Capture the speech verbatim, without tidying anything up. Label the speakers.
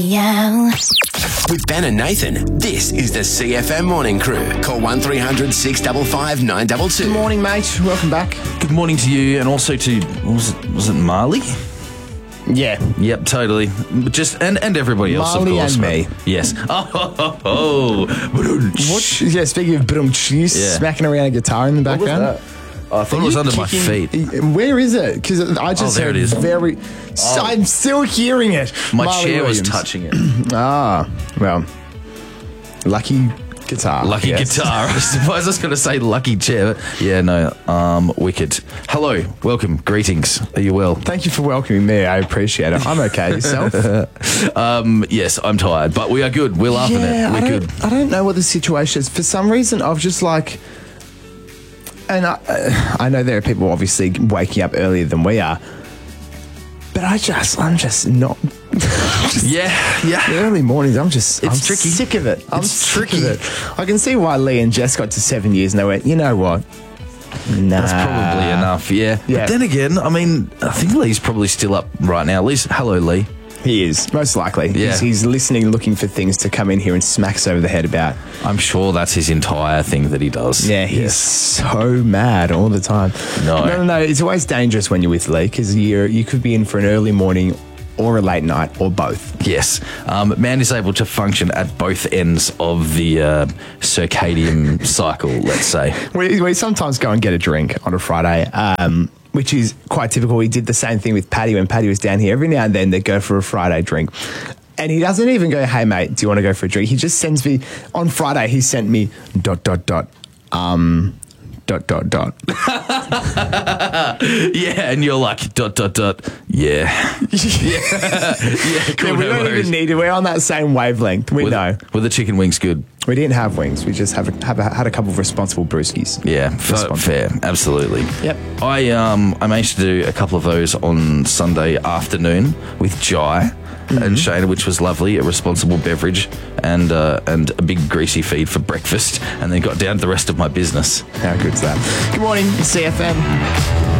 Speaker 1: Yeah.
Speaker 2: With Ben and Nathan, this is the C F M Morning Crew. Call one three hundred six five five nine two two.
Speaker 3: Good morning, mate. Welcome back.
Speaker 4: Good morning to you, and also to what was it? Was it Marley?
Speaker 3: Yeah.
Speaker 4: Yep, totally. Just and, and everybody else,
Speaker 3: Marley
Speaker 4: of course.
Speaker 3: and
Speaker 4: but-
Speaker 3: me.
Speaker 4: Yes. Oh, ho, ho, ho.
Speaker 3: What? Yeah, speaking of brum, you
Speaker 4: Yeah.
Speaker 3: smacking around a guitar in the
Speaker 4: What was
Speaker 3: background.
Speaker 4: that? I thought it was under my feet.
Speaker 3: Where is it? Because I just
Speaker 4: Oh, there
Speaker 3: heard
Speaker 4: it is.
Speaker 3: very.
Speaker 4: Oh.
Speaker 3: I'm still hearing it.
Speaker 4: My
Speaker 3: Marley
Speaker 4: chair was
Speaker 3: Williams.
Speaker 4: touching it.
Speaker 3: Ah, well, lucky guitar.
Speaker 4: Lucky
Speaker 3: yes.
Speaker 4: guitar. I suppose I was going to say lucky chair. But yeah, no. Um, wicked. Hello, welcome, greetings. Are you well?
Speaker 3: Thank you for welcoming me. I appreciate it. I'm okay. Yourself?
Speaker 4: Um, yes, I'm tired, but we are good. We're laughing
Speaker 3: yeah,
Speaker 4: at it.
Speaker 3: I
Speaker 4: We're
Speaker 3: don't,
Speaker 4: good.
Speaker 3: I don't know what the situation is. For some reason, I've just like, and I, uh, I know there are people obviously waking up earlier than we are, but I just, I'm just not. just
Speaker 4: Yeah, yeah.
Speaker 3: Early mornings, I'm just,
Speaker 4: It's
Speaker 3: I'm
Speaker 4: tricky.
Speaker 3: sick of it. I'm
Speaker 4: It's
Speaker 3: sick
Speaker 4: tricky.
Speaker 3: of it. I can see why Lee and Jess got to seven years and they went, you know what? Nah.
Speaker 4: That's probably enough, yeah.
Speaker 3: Yeah.
Speaker 4: But then again, I mean, I think Lee's probably still up right now. At least, hello, Lee.
Speaker 3: He is, most likely.
Speaker 4: Yeah.
Speaker 3: He's, he's listening, looking for things to come in here and smack us over the head about.
Speaker 4: I'm sure that's his entire thing that he does.
Speaker 3: Yeah, he's
Speaker 4: Yes.
Speaker 3: so mad all the time.
Speaker 4: No.
Speaker 3: no, no, no. It's always dangerous when you're with Lee because you you could be in for an early morning or a late night or both.
Speaker 4: Yes. Um, man is able to function at both ends of the uh, circadian cycle, let's say.
Speaker 3: We, we sometimes go and get a drink on a Friday, um, which is quite typical. We did the same thing with Paddy when Paddy was down here. Every now and then they go for a Friday drink. And he doesn't even go, hey, mate, do you want to go for a drink? He just sends me, on Friday, he sent me dot, dot, dot, um, dot, dot, dot.
Speaker 4: Yeah, and you're like, dot, dot, dot. Yeah. Yeah. Yeah, cool,
Speaker 3: Yeah, we
Speaker 4: no
Speaker 3: don't
Speaker 4: worries.
Speaker 3: even need it. We're on that same wavelength. We
Speaker 4: Were
Speaker 3: know.
Speaker 4: the, were the chicken wings good?
Speaker 3: We didn't have wings. We just have, a, have a, had a couple of responsible brewskis.
Speaker 4: Yeah, f-
Speaker 3: Responsible.
Speaker 4: fair, absolutely.
Speaker 3: Yep.
Speaker 4: I um I managed to do a couple of those on Sunday afternoon with Jai and Shayna, which was lovely. A responsible beverage and uh, and a big greasy feed for breakfast, and then got down to the rest of my business.
Speaker 3: How good's that? Good morning, C F M.